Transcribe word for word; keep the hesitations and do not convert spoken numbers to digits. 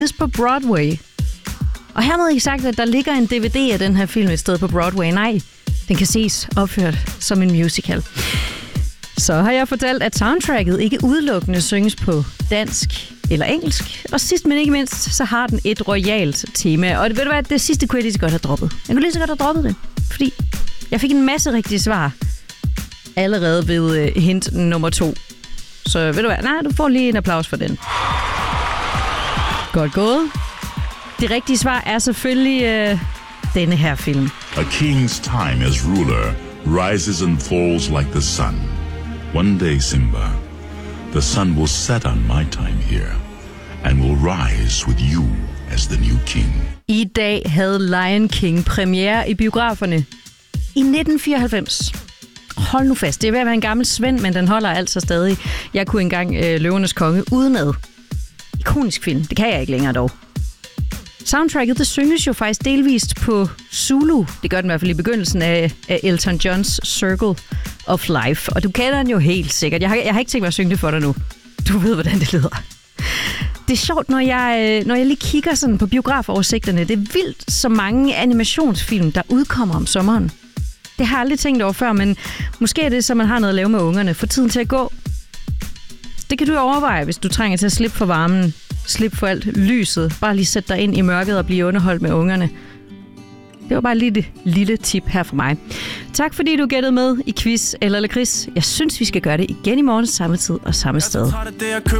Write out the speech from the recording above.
på Broadway. Og hermed ikke sagt, at der ligger en D V D af den her film et sted på Broadway. Nej, den kan ses opført som en musical. Så har jeg fortalt, at soundtracket ikke udelukkende synges på dansk eller engelsk. Og sidst, men ikke mindst, så har den et royalt tema. Og ved du hvad, det sidste kunne jeg lige så godt have droppet. Jeg kunne lige så godt have droppet det, fordi jeg fik en masse rigtige svar allerede ved uh, hint nummer to. Så ved du hvad, nej, du får lige en applaus for den. Godt gået. Det rigtige svar er selvfølgelig uh, denne her film. A king's time as ruler rises and falls like the sun. One day, Simba, the sun will set on my time here and will rise with you as the new king. I dag havde Lion King premiere i biograferne i nitten fireoghalvfems. Hold nu fast, det er ved at være en gammel svend, men den holder altså stadig. Jeg kunne engang øh, Løvernes Konge udenad. Ikonisk film, det kan jeg ikke længere dog. Soundtracket, det synges jo faktisk delvist på Zulu. Det gør den i hvert fald i begyndelsen af, af Elton Johns Circle of Life. Og du kender den jo helt sikkert. Jeg har, jeg har ikke tænkt mig at synge det for dig nu. Du ved, hvordan det lyder. Det er sjovt, når jeg, når jeg lige kigger sådan på biografoversigterne. Det er vildt så mange animationsfilm, der udkommer om sommeren. Det har jeg aldrig tænkt over før, men måske er det, så man har noget at lave med ungerne. Få tiden til at gå. Det kan du overveje, hvis du trænger til at slippe for varmen. Slip for alt lyset. Bare lige sæt dig ind i mørket og blive underholdt med ungerne. Det var bare et lille, lille tip her fra mig. Tak fordi du gættede med i quiz eller lakrids. Jeg synes, vi skal gøre det igen i morgen samme tid og samme sted.